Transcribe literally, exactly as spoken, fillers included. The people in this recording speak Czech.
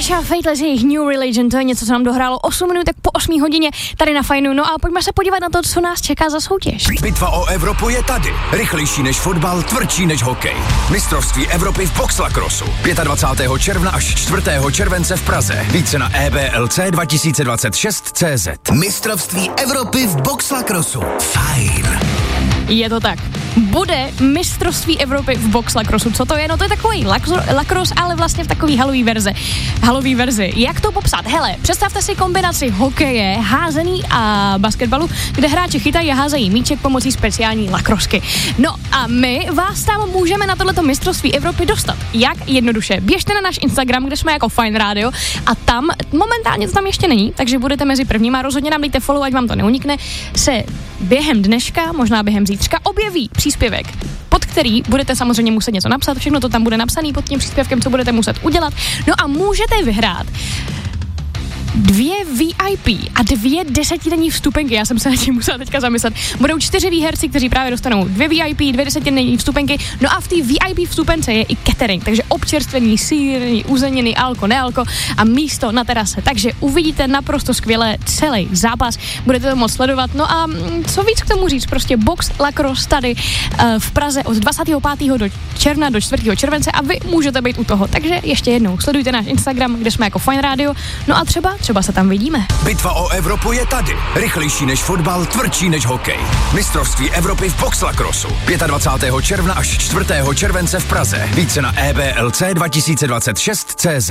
Clash a Fateless, jejich New Religion, to je něco, co nám dohrálo osm minutek po osmé hodině tady na Fajnu. No a pojďme se podívat na to, co nás čeká za soutěž. Bitva o Evropu je tady. Rychlejší než fotbal, tvrdší než hokej. Mistrovství Evropy v boxlacrossu. dvacátého pátého června až čtvrtého července v Praze. Více na e b l c dva tisíce dvacet šest tečka cé zet. Mistrovství Evropy v boxlacrossu. Fajn. Je to tak. Bude mistrovství Evropy v boxlacrossu. Co to je? No to je takový lacrosse, ale vlastně v takový halový verzi. Halový verzi. Jak to popsat? Hele, představte si kombinaci hokeje, házený a basketbalu, kde hráči chytají a házejí míček pomocí speciální lacrosky. No a my vás tam můžeme na tohleto mistrovství Evropy dostat. Jak? Jednoduše. Běžte na náš Instagram, kde jsme jako Fajn Radio a tam, momentálně to tam ještě není, takže budete mezi prvníma, rozhodně nám dejte follow, ať vám to neunikne, se během dneška, možná během zítřka objeví příspěvek, pod který budete samozřejmě muset něco napsat, všechno to tam bude napsaný pod tím příspěvkem, co budete muset udělat. No a můžete vyhrát dvě V I P a dvě desetidenní vstupenky. Já jsem se na tím musela teďka zamyslet. Budou čtyři výherci, kteří právě dostanou dvě V I P, dvě desetidenní vstupenky. No a v té V I P vstupence je i catering, takže občerstvení, sýry, uzeniny, alko, nealko a místo na terase. Takže uvidíte naprosto skvěle celý zápas. Budete to moct sledovat. No a co víc k tomu říct? Prostě box lacrosse tady uh, v Praze od dvacátého pátého do června do čtvrtého července a vy můžete být u toho. Takže ještě jednou sledujte náš Instagram, kde jsme jako Fajn Radio. No a třeba Třeba se tam vidíme. Bitva o Evropu je tady. Rychlejší než fotbal, tvrdší než hokej. Mistrovství Evropy v boxlacrossu. dvacátého pátého června až čtvrtého července v Praze. Více na e b l c dva tisíce dvacet šest tečka cé zet.